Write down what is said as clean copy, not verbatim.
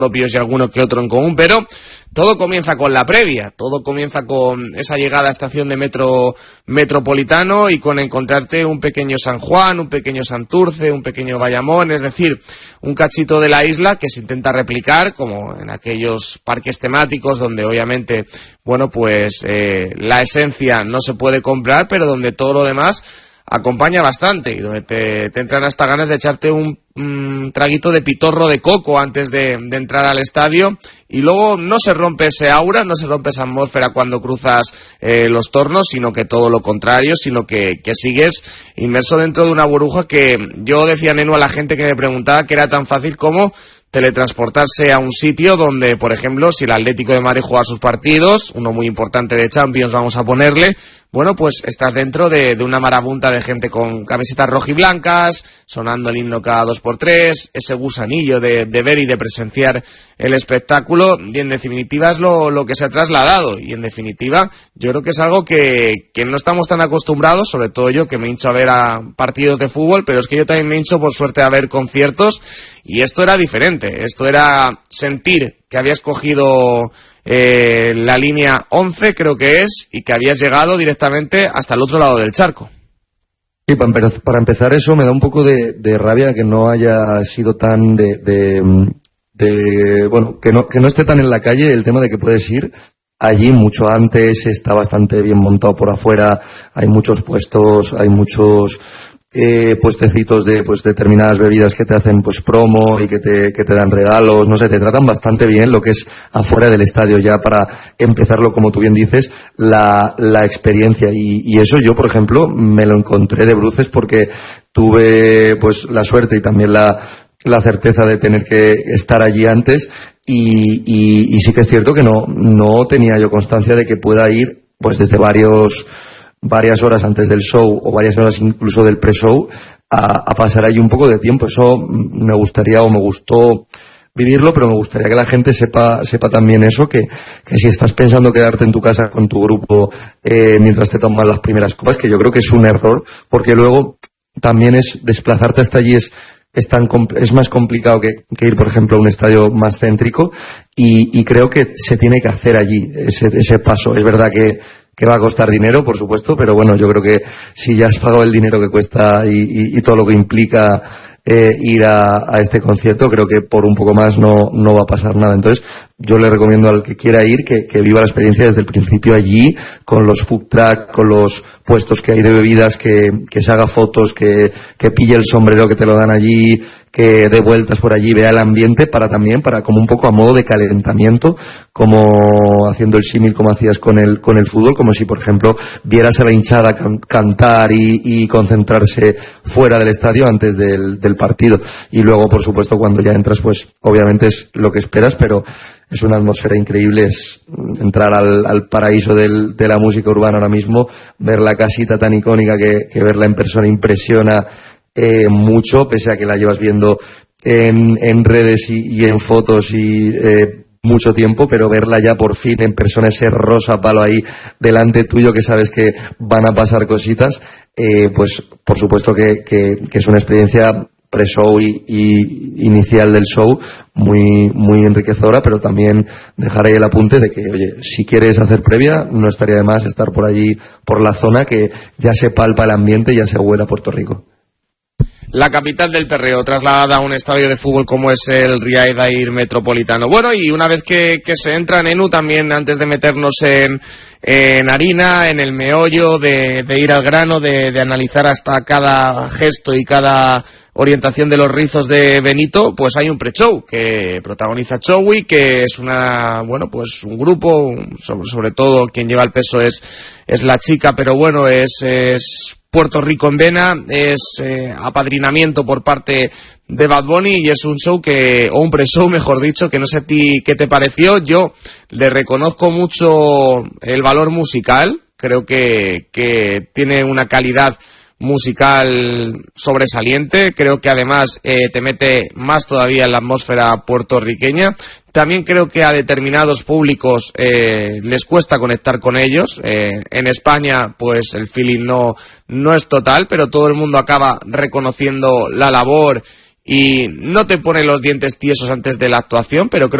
propios y alguno que otro en común, pero todo comienza con la previa, todo comienza con esa llegada a estación de metro metropolitano y con encontrarte un pequeño San Juan, un pequeño Santurce, un pequeño Bayamón, es decir, un cachito de la isla que se intenta replicar como en aquellos parques temáticos donde obviamente, bueno, pues la esencia no se puede comprar, pero donde todo lo demás acompaña bastante y donde te entran hasta ganas de echarte un traguito de pitorro de coco antes de entrar al estadio, y luego no se rompe ese aura, no se rompe esa atmósfera cuando cruzas los tornos, sino que todo lo contrario, sino que sigues inmerso dentro de una burbuja que yo decía, Nenu, a la gente que me preguntaba que era tan fácil como teletransportarse a un sitio donde, por ejemplo, si el Atlético de Madrid juega sus partidos, uno muy importante de Champions vamos a ponerle, bueno, pues estás dentro de una marabunta de gente con camisetas rojiblancas, sonando el himno cada 2x3, ese gusanillo de ver y de presenciar el espectáculo, y en definitiva es lo que se ha trasladado, y en definitiva yo creo que es algo que no estamos tan acostumbrados, sobre todo yo que me hincho a ver a partidos de fútbol, pero es que yo también me hincho por suerte a ver conciertos, y esto era diferente, esto era sentir que habías cogido la línea 11, creo que es, y que habías llegado directamente hasta el otro lado del charco. Sí, para empezar, eso me da un poco de rabia que no haya sido tan bueno, que no esté tan en la calle el tema de que puedes ir allí mucho antes, está bastante bien montado por afuera, hay muchos puestos, hay muchos puestecitos de pues determinadas bebidas que te hacen pues promo y que te dan regalos, no sé, te tratan bastante bien lo que es afuera del estadio ya para empezarlo, como tú bien dices, la experiencia, y eso yo, por ejemplo, me lo encontré de bruces porque tuve pues la suerte y también la certeza de tener que estar allí antes, y sí que es cierto que no tenía yo constancia de que pueda ir pues desde varias horas antes del show o varias horas incluso del pre-show a pasar allí un poco de tiempo. Eso me gustaría, o me gustó vivirlo, pero me gustaría que la gente sepa también eso, que si estás pensando quedarte en tu casa con tu grupo mientras te tomas las primeras copas, que yo creo que es un error, porque luego también es desplazarte hasta allí es más complicado que ir, por ejemplo, a un estadio más céntrico, y creo que se tiene que hacer allí ese paso. Es verdad que va a costar dinero, por supuesto, pero bueno, yo creo que si ya has pagado el dinero que cuesta y todo lo que implica ir a este concierto, creo que por un poco más no va a pasar nada. Entonces, yo le recomiendo al que quiera ir que viva la experiencia desde el principio allí, con los food truck, con los puestos que hay de bebidas, que se haga fotos, que pille el sombrero que te lo dan allí, que dé vueltas por allí, vea el ambiente, para como un poco a modo de calentamiento, como haciendo el símil como hacías con el fútbol, como si, por ejemplo, vieras a la hinchada cantar y concentrarse fuera del estadio antes del partido. Y luego, por supuesto, cuando ya entras, pues obviamente es lo que esperas, pero es una atmósfera increíble, es entrar al paraíso de la música urbana ahora mismo, ver la casita tan icónica que verla en persona impresiona mucho, pese a que la llevas viendo en redes y en fotos y mucho tiempo, pero verla ya por fin en persona, ese rosa palo ahí delante tuyo, que sabes que van a pasar cositas, pues por supuesto que es una experiencia pre-show y inicial del show muy, muy enriquecedora, pero también dejar ahí el apunte de que, oye, si quieres hacer previa, no estaría de más estar por allí, por la zona, que ya se palpa el ambiente, ya se huele a Puerto Rico. La capital del perreo, trasladada a un estadio de fútbol como es el Riad Air Metropolitano. Bueno, y una vez que se entra, Nenu, también antes de meternos en harina, en el meollo, de ir al grano, de analizar hasta cada gesto y cada orientación de los rizos de Benito, pues hay un pre-show que protagoniza Chowi, que es un grupo, sobre todo quien lleva el peso es la chica, pero bueno, es Puerto Rico en vena, es apadrinamiento por parte de Bad Bunny, y es un show o un pre-show, mejor dicho, que no sé a ti qué te pareció. Yo le reconozco mucho el valor musical, creo que tiene una calidad musical sobresaliente, creo que además te mete más todavía en la atmósfera puertorriqueña. También creo que a determinados públicos les cuesta conectar con ellos. En España pues el feeling no es total, pero todo el mundo acaba reconociendo la labor y no te pone los dientes tiesos antes de la actuación, pero creo